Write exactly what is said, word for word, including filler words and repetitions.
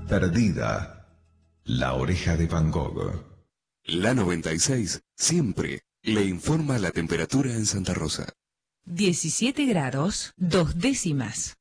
Perdida, la oreja de Van Gogh. La noventa y seis siempre le informa la temperatura en Santa Rosa. diecisiete grados, dos décimas.